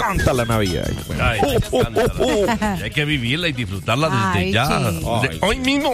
encanta la Navidad. Ay, me encanta. Hay que vivirla y disfrutarla desde ya. Hoy mismo.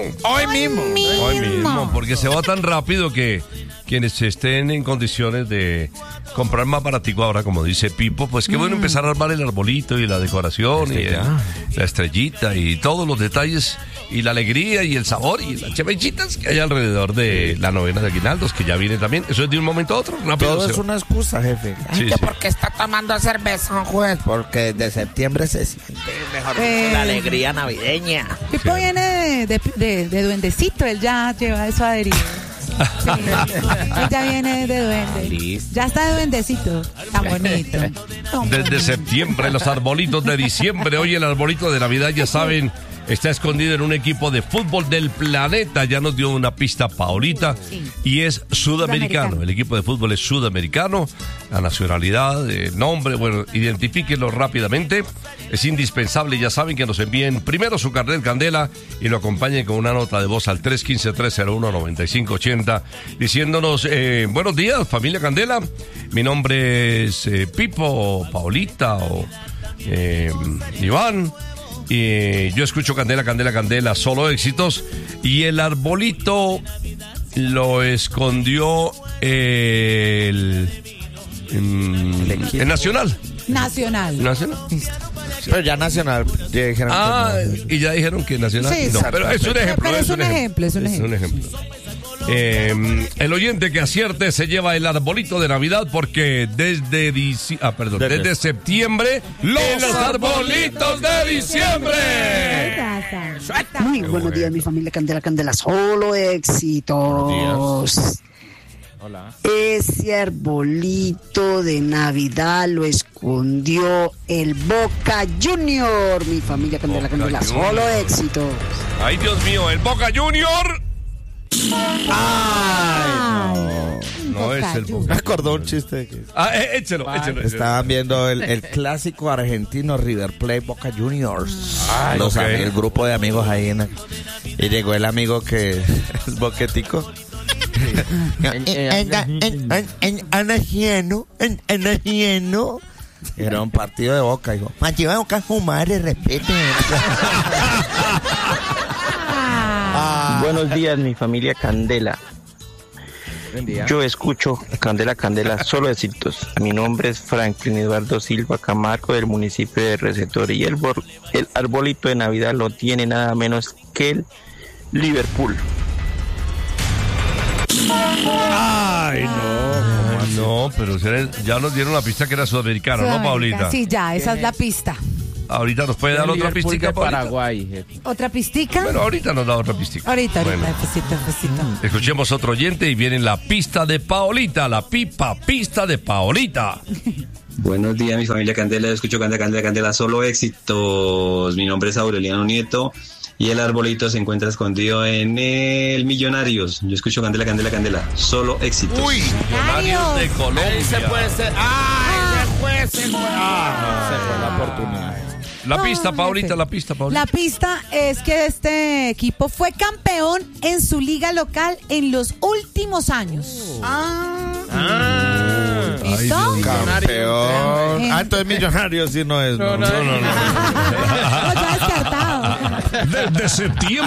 Porque se va tan rápido que quienes estén en condiciones de comprar más baratico ahora, como dice Pipo, pues qué bueno empezar a armar el arbolito y la decoración y la estrellita y todos los detalles y la alegría y el sabor y las chevechitas que hay alrededor de la novena de aguinaldos, que ya viene también. Eso es de un momento a otro. Rápido. Todo es una excusa, jefe. Sí, sí. ¿Por qué está tomando cerveza, juez? Porque desde septiembre se siente mejor la alegría navideña. Pipo viene de duendecito, él ya lleva eso adherido. Sí, él ya viene de duende. Listo. Ya está de duendecito. Tan bonito. Desde septiembre, los arbolitos de diciembre. Hoy el arbolito de Navidad, ya saben, está escondido en un equipo de fútbol del planeta. Ya nos dio una pista Paolita. Sí. Y es sudamericano. El equipo de fútbol es sudamericano. La nacionalidad, el nombre, bueno, identifíquenlo rápidamente. Es indispensable, ya saben, que nos envíen primero su carnet Candela y lo acompañen con una nota de voz al 315-301-9580 diciéndonos, buenos días, familia Candela. Mi nombre es Pipo, o Paolita, o Iván. Y yo escucho Candela, Candela, Candela, solo éxitos. Y el arbolito lo escondió el Nacional. Nacional. Listo. Pero ya Nacional ya dijeron que no. Y ya dijeron que Nacional Sí, no, pero es un ejemplo. Pero es un ejemplo. El oyente que acierte se lleva el arbolito de Navidad porque desde septiembre los arbolitos de diciembre. Muy buenos días, mi familia Candela, Candela, solo éxitos. Hola. Ese arbolito de Navidad lo escondió el Boca Junior, mi familia Candela, Boca Candela, Junior. solo éxitos. Ay, Dios mío, el Boca Junior. No es el Boca. Me acordó un chiste que Échelo. estaban viendo el clásico argentino River Plate Boca Juniors. El grupo de amigos ahí y llegó el amigo que es boquetico. Era un partido de Boca. Dijo, Manchiva de Boca, su madre, respeten. Buenos días, mi familia Candela. Buen día. Yo escucho Candela, Candela, solo éxitos. Mi nombre es Franklin Eduardo Silva Camargo, del municipio de Recetor, y el arbolito de Navidad lo tiene nada menos que el Liverpool. Ay, No, pero ya nos dieron la pista que era sudamericano, ¿no, Paulita? Sí, ya, esa es la pista. Ahorita nos puede dar otra pistica, Paulita. Paraguay, jefe. ¿Otra pistica? Bueno, ahorita nos da otra pistica. Ahorita, Bueno. necesito. Escuchemos otro oyente y viene la pista de Paolita, la pista de Paolita. Buenos días, mi familia Candela. Yo escucho Candela, Candela, Candela, solo éxitos. Mi nombre es Aureliano Nieto y el arbolito se encuentra escondido en el Millonarios. Yo escucho Candela, Candela, Candela, solo éxitos. Uy, Millonarios de Colombia. se puede ser. Se fue la oportunidad. La pista, Paulita, la pista, Paulita. La pista es que este equipo fue campeón en su liga local en los últimos años. ¿Listo? Campeón. Entonces Millonarios sí no es. No, ya descartado. Desde septiembre.